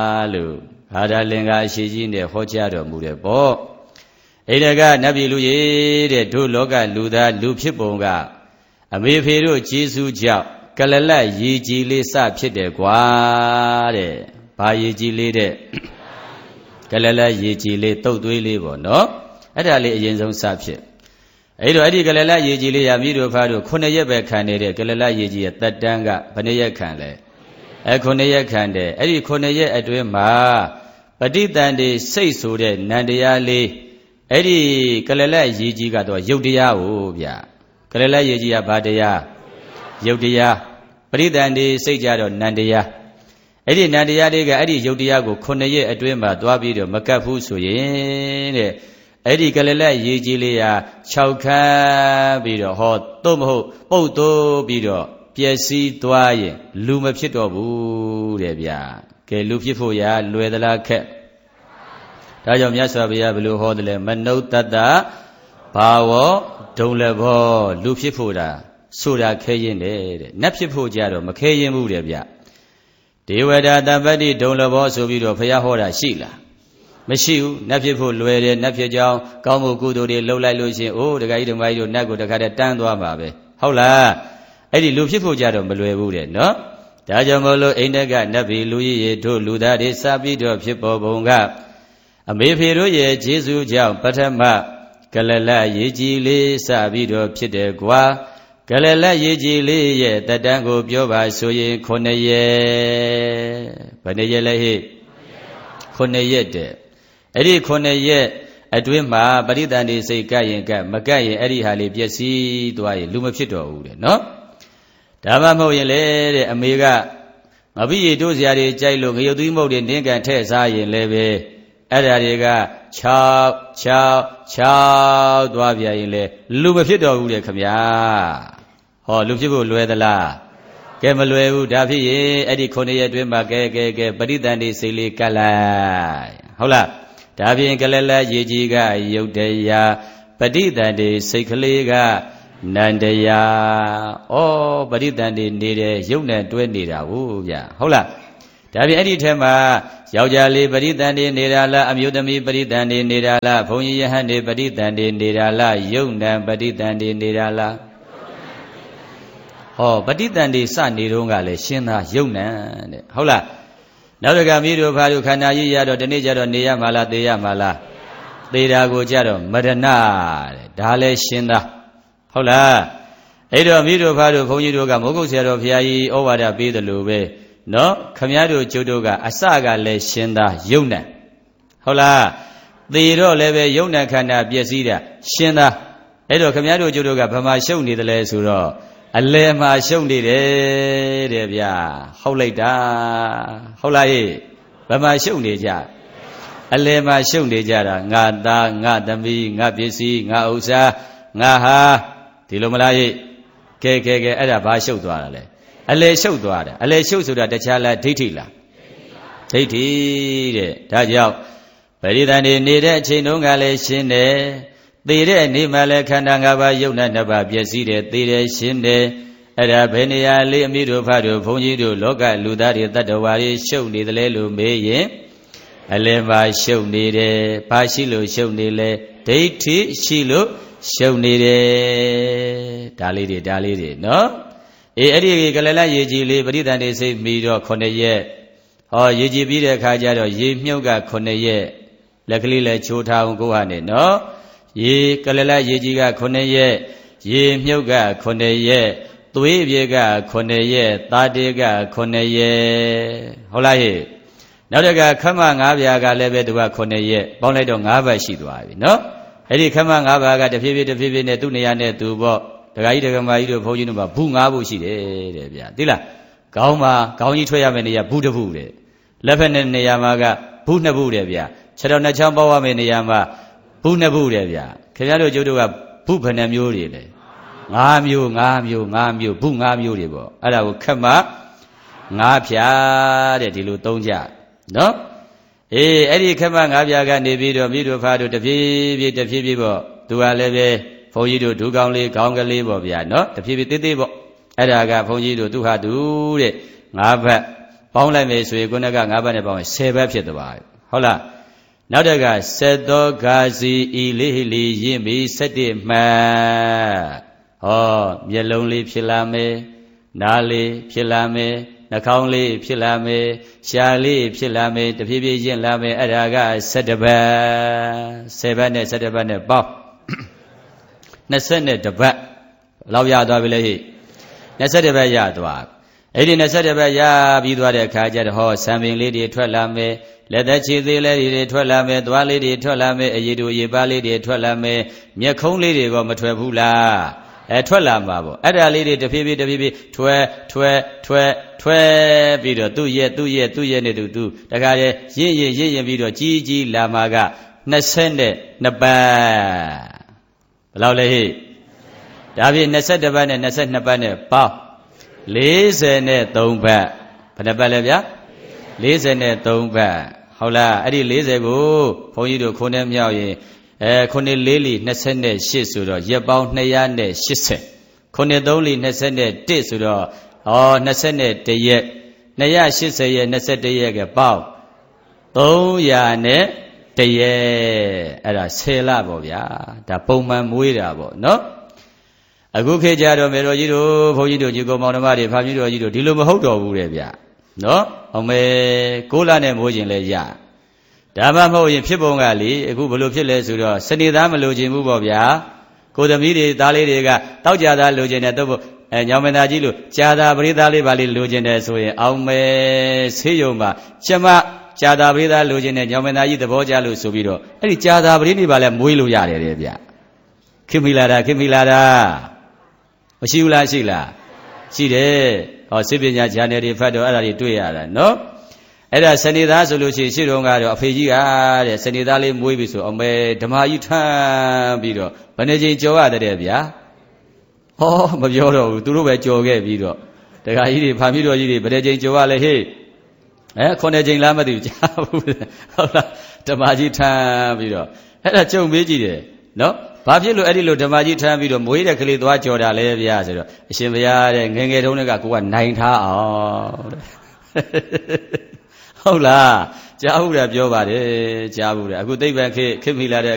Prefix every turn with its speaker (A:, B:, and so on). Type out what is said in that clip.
A: လို့ဟာဒါလင်္ကာအရှိကြီးနဲ့ဟောကြားတော်မူတယ်ပေါ့အဲ့ဒါကနတ်ပြည်လူကြီးတဲ့တို့လောကလူသားလူဖြစ်ပုံကအမေဖေတို့ကျေးဇူးကြောင့်ကလလတ်ရေကြီးလေးစဖြစ်တယ်ကွာတဲ့ဘာရေကြီးလေးတဲ့ကလလတ်ရေကြီးလေးတုတ်သွေးလေးပေါ့နော်အဲ့ဒါလေးအရင်ဆုံးစဖြစ်အဲ့တော့အဲ့ဒီကလလတ်ရေကြီးလေးရမိတို့ဖားတို့9ရက်ပဲခံနေတဲ့ကလလတ်ရေကြီးရဲ့တက်တန်းကဘယ်နှရက်ခံလဲ9ရက်ခံတယ်အဲ့ဒီ9ရက်အတွင်းမှာပဋိသန္ဓေစိတ်ဆိုတဲ့နန္တရားလေးအဲ့ဒီကလလတ်ရေကြီးကတော့ယုတ်တရားကိုဗျကလလတ်ရေကြီးကဘာတရားယုတ်တရားပဋိသန္ဓေစိတ်ကြတော့နန္တရားအဲ့ဒီနန္တရားလေးကအဲ့ဒီယုတ်တရားကို9ရက်အတွင်းမှာသွားပြီးတော့မကတ်ဘူးဆိုရင်တဲ့အဲ့ဒီကလလတ်ရေကြီးလေးဟာ6ခန်းပြီးတော့ဟောသို့မဟုတ်ပုတ်သိုးပြီးတော့ပျက်စီးသွားရင်လူမဖြစ်တော့ဘူးတဲ့ဗျာကဲလူဖြစ်ဖို့ရာလွယ်သလားခက်ဒါကြောင့်မြတ်စွာဘုရားဘယ်လိုဟောတယ်လဲမနုဿတ္တဘာဝဒုံလဘောလူဖြစ်ဖို့တာဆိုတာခဲရင်တဲ့နတ်ဖြစ်ဖို့ကြတော့မခဲရင်ဘူးတဲ့ဗျဒေဝတာတပ္ပတိဒုံလဘောဆိုပြီးတော့ဘုရားဟောတာရှိလားမရှိဘူးနတ်ဖြစ်ဖို့လွယ်တယ်နတ်ဖြစ်ကြောင်းကောင်းမှုကုသိုလ်တွေလှုပ်လိုက်လို့ရှင်အိုးဒကာကြီးဓမ္မကြီးတို့နတ်ကိုတခါတည်းတန်းသွားမှာပဲဟုတ်လားအဲ့ဒီလူဖြစ်ဖို့ကြတော့မလွယ်ဘူးတဲ့နော်ဒါကြောင့်မို့လို့အိန္ဒကနတ်ပြည်လူကြီးရေတို့လူသားတွေစပြီးတော့ဖြစ်ပေါ်ပုံကအမေဖေတို့ရဲ့ကျေးဇူးကြောင့်ပထမကလလတ်ရေကြီးလေးစပြီးတော့ဖြစ်တယ်ကွာကလလတ်ရေကြီးလေးရဲ့တတန်းကိုပြောပါဆိုရင်9ရက်ဘယ်နှရက်လဲဟိ9ရက်တဲ့အဲ့ဒီ9ရက်အတွင်းမှာပရိသန္တိစိတ်ကပ်ရင်ကပ်မကပ်ရင်အဲ့ဒီဟာလေးပျက်စီးသွားရင်လူမဖြစ်တော့ဘူးတဲ့နော်ဒါမှမဟုတ်ရင်လေတဲ့အမေကငါပြီးရတို့စရာတွေကြိုက်လို့ငရုတ်သီးမုတ်တွေနင်းကန်ထည့်စားရင်လည်းပဲအဲ့ဒါတွေက6သွားပြရင်လေလူမဖြစ်တော့ဘူးတဲ့ခမညာဟောလူဖြစ်ဖို့လွယ်သလားကဲမလွယ်ဘူးဒါဖြစ်ရင်အဲ့ဒီ9ရက်အတွင်းမှာကဲပရိသန္တိစိတ်လေးကပ်လိုက်ဟုတ်လားဒါဖြင့်ကလလတ်ရေကြီးကယုတ်တရားပဋိသန္ဓေစိတ်ကလေးကနန္တရားဩပဋိသန္ဓေနေတယ်ယုတ်နဲ့တွဲနေတာဟုတ်ဗျဟုတ်လားဒါဖြင့်အဲ့ဒီထဲမှာယောက်ျားလေးပဋိသန္ဓေနေတာလားအမျိုးသမီးပဋိသန္ဓေနေတာလားဘုန်းကြီးယဟန်တွေပဋိသန္ဓေနေတာလားယုတ်နံပဋိသန္ဓေနေတာလားဟောပဋိသန္ဓေစနေတော့ကလည်းရှင်းသားယုတ်နံတဲ့ဟုတ်လားနောက်တကမိတို့ဘာတို့ခန္ဓာကြီးရတော့ဒီနေ့ကျတော့နေရမှာလားသေရမှာလားသေတာကိုကြတော့မရဏတဲ့ဒါလည်းရှင်းသားဟုတ်လားအဲ့တော့မိတို့ဘာတို့ဘုန်းကြီးတို့ကမိုးကုတ်ဆရာတော်ဘုရားကြီးဩဝါဒပေးတယ်လို့ပဲနော်ခမည်းတော်ကျုပ်တို့ကအစကလည်းရှင်းသားယုံနံဟုတ်လားသေတော့လည်းပဲယုံနံခန္ဓာပျက်စီးတာရှင်းသားအဲ့တော့ခမည်းတော်ကျုပ်တို့ကဘာမှရှုပ်နေတယ်လဲဆိုတော့အလယ်မှာရှုပ်နေတယ်တဲ့ဗျာဟုတ်လိုက်တာဟုတ်လားဟိဘာမှရှုပ်နေကြအလယ်မှာရှုပ်နေကြတာငါသားငါသမီးငါပစ္စည်းငါဥစ္စာငါဟာဒီလိုမလားဟိကဲအဲ့ဒါဘာရှုပ်သွားတာလဲအလယ်ရှုပ်သွားတာအလယ်ရှုပ်ဆိုတာတခြားလားဒိဋ္ဌိလားဒိဋ္ဌိတဲ့ဒါကြောင့်ပရိသန္တိနေတဲ့အချိန်တုန်းကလည်းရှင်းတယ်သေတဲ့နေ့မှလည်းခန္ဓာ၅ပါးယုတ်နဲ့နှစ်ပါးပျက်စီးတယ်သေတယ်ရှင်းတယ်အဲ့ဒါဘယ်နေရာလေးအမိတို့ဖတ်တို့ဘုန်းကြီးတို့လောကလူသားတွေတတ္တဝါတွေရှုပ်နေတယ်လေလို့မေးရင်အလယ်မှာရှုပ်နေတယ်ဘာရှိလို့ရှုပ်နေလဲဒိဋ္ဌိရှိလို့ရှုပ်နေတယ်ဒါလေးတွေနော်အဲ့ဒီကလလတ်ရေကြီးလေးပရိသန္တိစိတ်မိတော့9ရက်ဟောရေကြီးပြီးတဲ့အခါကျတော့ရေမြုပ်က9ရက်လက်ကလေးလည်းချိုးထားအောင်ကိုဟာနဲ့နော်ရေကလလတ်ရေကြီးက9ရက်ရေမြုပ်က9ရက်သွေးပြေက9ရက်သားတေက9ရက်ဟုတ်လားဟဲ့နောက်တကခမ9ပြာကလည်းပဲသူက9ရက်ပေါင်းလိုက်တော့9ဘတ်ရှိသွားပြီနော်အဲ့ဒီခမ9ပါးကတဖြည်းဖြည်းနဲ့သူ့နေရာနဲ့သူပေါ့ဒကာကြီးဒကာမကြီးတို့ဘုန်းကြီးတို့မှာဘူး9ဘူးရှိတယ်တဲ့ဗျာသိလားခေါင်းမှာခေါင်းကြီးထွက်ရမယ့်နေရာဘူးတစ်ဘူးတဲ့လက်ဖက်နဲ့နေရာမှာကဘူး2ဘူးတဲ့ဗျာခြေတော်နှစ်ချောင်းပေါက်ရမယ့်နေရာမှာဘူး2ဘူးတဲ့ဗျာခင်ဗျားတို့ကျုပ်တို့ကဘူးဘယ်နှမျိုးတွေလဲ5မျိုးဘူး5မျိုးတွေပေါ့အဲ့ဒါကိုခက်မှ9ဖြာတဲ့ဒီလိုသုံးကြနော်အဲ့ဒီခက်မှ9ဖြာကနေပြီးတော့မိတို့ဖားတို့တဖြည်းဖြည်းပေါ့သူကလည်းပဲဘုန်းကြီးတို့ဒူကောင်းလေးခေါင်းကလေးပေါ့ဗျာနော်တဖြည်းဖြည်းသေးသေးပေါ့အဲ့ဒါကဘုန်းကြီးတို့သူဟာသူတဲ့9ဘတ်ပေါင်းလိုက်မယ်ဆိုရင်ခုနက9ဘက်နဲ့ပေါင်းရင်10ဘက်ဖြစ်သွားပြီဟုတ်လားနောက်တကစက်သောဂါစီဤလေးလီရင်းပြီး17မှတ်ဟောမျက်လုံးလေးဖြစ်လာမယ်နားလေးဖြစ်လာမယ်နှာခေါင်းလေးဖြစ်လာမယ်ရှားလေးဖြစ်လာမယ်တဖြည်းဖြည်းရင့်လာမယ်အဲ့ဒါက17ဘက်10ဘက်နဲ့17ဘက်နဲ့ပေါင်း22ဘက်လောက်ရသွားပြီလေဟိ22ဘက်ရသွားအဲ့ဒီ22ဘက်ရပြီးသွားတဲ့အခါကျတော့ဟောဆံပင်လေးတွေထွက်လာမယ်လက်သက်ခြေသေးလေးတွေထွက်လာမယ်သွားလေးတွေထွက်လာမယ်အရည်တူရေပါလေးတွေထွက်လာမယ်မျက်ခုံးလေးတွေကမထွက်ဘူးလားထွက်လာမှာပေါ့အဲ့ဒါလေးတွေတဖြည်းဖြည်းထွဲပြီးတော့သူ့ရဲ့နဲ့သူတခါလေရင့်ပြီးတော့ကြီးလာမှာက22ပတ်ဘယ်လောက်လဲဟိဒါဖြင့်22ပတ်နဲ့22ပတ်နဲ့ပေါင်း43ပတ်ဘယ်နှပတ်လဲဗျာ43ပတ်ဟုတ်လားအဲ့ဒီ40ကိုဘုန်းကြီးတို့ခုနဲ့မြောက်ရင်ခုနှစ်4လီ28ဆိုတော့ရက်ပေါင်း280ခုနှစ်3လီ21ဆိုတော့21ရက်280ရက်21ရက်ကပေါင်း300နဲ့1ရက်အဲ့ဒါ10လပေါ့ဗျာဒါပုံမှန်မွေးတာပေါ့နော်အခုခေတ်ကြတော့မေတော်ကြီးတို့ဘုန်းကြီးတို့ညီကောင်မောင်နှမတွေဖာမီးတော်ကြီးတို့ဒီလိုမဟုတ်တော့ဘူးတဲ့ဗျနော်ဟုတ်မယ်6လနဲ့မိုးခြင်းလဲရဒါမှမဟုတ်ရင်ဖြစ်ပုံကလေအခုဘလို့ဖြစ်လဲဆိုတော့စနေသားမလိုချင်ဘူးပေါ့ဗျာကိုသမီးတွေသားလေးတွေကတောက်ကြသားလိုချင်တယ်တော့ညောင်မင်းသားကြီးလို့ကြာတာပရိသလေးပါလေးလိုချင်တယ်ဆိုရင်အောင်မယ်ဆေးရုံမှာကျမကြာတာပရိသလိုချင်တယ်ညောင်မင်းသားကြီးသဘောကျလို့ဆိုပြီးတော့အဲ့ဒီကြာတာပရိနေပါလဲမွေးလို့ရတယ်တဲ့ဗျခင်မိလာတာမရှိဘူးလားရှိလားရှိတယ်ဟောစိပညာဉာဏ်တွေဖတ်တော့အဲ့ဒါတွေတွေ့ရတာနော်အဲ့ဒါစနေသားဆိုလို့ရှိရင်ရှေ့တုန်းကတော့အဖေကြီးကတဲ့စနေသားလေးမွေးပြီဆိုအမေဓမ္မကြီးထမ်းပြီးတော့ဘယ်နှချိန်ကြော်ရတဲ့ဗျာဟောမပြောတော့ဘူးသူတို့ပဲကြော်ခဲ့ပြီးတော့တခါကြီးတွေဖာမီးတော်ကြီးတွေဘယ်နှချိန်ကြော်ရလဲဟေ့9ချိန်လားမသိဘူးကြားဘူးဟုတ်လားဓမ္မကြီးထမ်းပြီးတော့အဲ့ဒါကြုံပေးကြည့်တယ်နော်ဘာဖြစ်လို့အဲ့ဒီလိုဓမ္မကြီးထမ်းပြီးတော့မွေးတဲ့ကလေးသွားကြော်တာလဲဗျာဆိုတော့အရှင်ဘုရားတဲ့ငယ်တုန်းကကိုကနိုင်ထားအောင်ဟုတ်လားကြားဘူးတယ်ပြောပါတယ်ကြားဘူးတယ်အခုသိပ္ပံခေတ်မိလာတဲ့